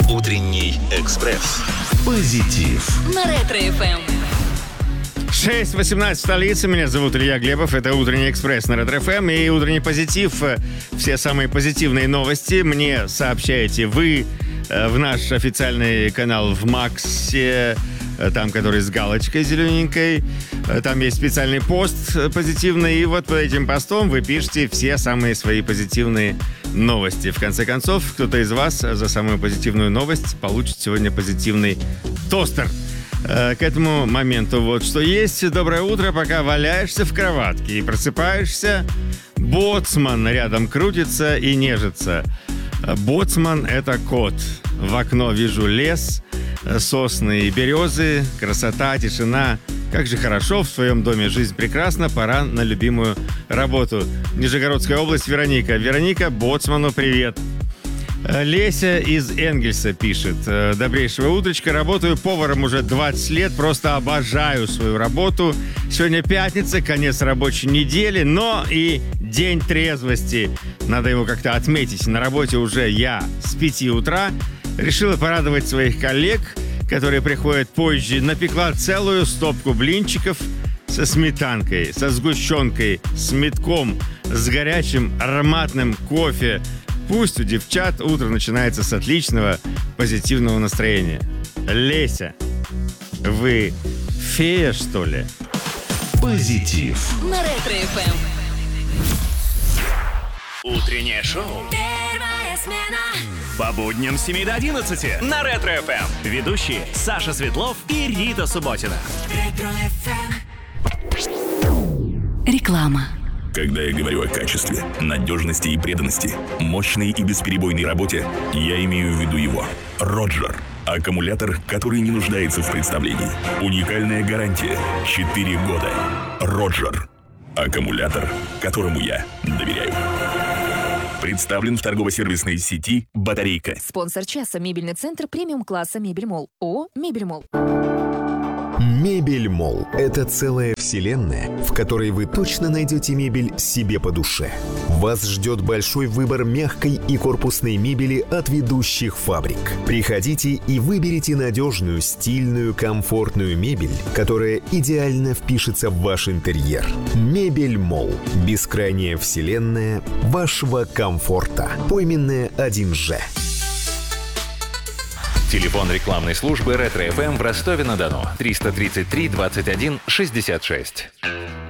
Утренний экспресс. Позитив. На Ретро-ФМ. 6:18 в столице. Меня зовут Илья Глебов. Это «Утренний экспресс» на Ретро-ФМ. И «Утренний позитив». Все самые позитивные новости мне сообщаете вы в наш официальный канал в Максе, там, который с галочкой зелененькой. Там есть специальный пост позитивный. И вот под этим постом вы пишете все самые свои позитивные новости. В конце концов, кто-то из вас за самую позитивную новость получит сегодня позитивный тостер. К этому моменту вот что есть. Доброе утро, пока валяешься в кроватке и просыпаешься, боцман рядом крутится и нежится. Боцман — это кот. В окно вижу лес, сосны и березы, красота, тишина. Как же хорошо, в своем доме жизнь прекрасна, пора на любимую работу. Нижегородская область, Вероника. Вероника, боцману привет. Леся из Энгельса пишет. Добрейшего утречка. Работаю поваром уже 20 лет. Просто обожаю свою работу. Сегодня пятница, конец рабочей недели, но и день трезвости. Надо его как-то отметить. На работе уже я с 5 утра. Решила порадовать своих коллег, которые приходят позже. Напекла целую стопку блинчиков со сметанкой, со сгущенкой, с метком, с горячим ароматным кофе. Пусть у девчат утро начинается с отличного позитивного настроения. Леся, вы фея, что ли? Позитив. На Ретро-ФМ. Утреннее шоу. Первая смена. По будням с 7 до 11 на Ретро-ФМ. Ведущие Саша Светлов и Рита Субботина. Реклама. Когда я говорю о качестве, надежности и преданности, мощной и бесперебойной работе, я имею в виду его. Роджер. Аккумулятор, который не нуждается в представлении. Уникальная гарантия. 4 года. Роджер. Аккумулятор, которому я доверяю. Представлен в торгово-сервисной сети «Батарейка». Спонсор часа — мебельный центр премиум-класса «Мебельмолл». ООО «Мебельмолл». Мебельмолл – это целая вселенная, в которой вы точно найдете мебель себе по душе. Вас ждет большой выбор мягкой и корпусной мебели от ведущих фабрик. Приходите и выберите надежную, стильную, комфортную мебель, которая идеально впишется в ваш интерьер. Мебельмолл – бескрайняя вселенная вашего комфорта. Пойменная 1Ж. Телефон рекламной службы Ретро-ФМ в Ростове-на-Дону. 333 21 66.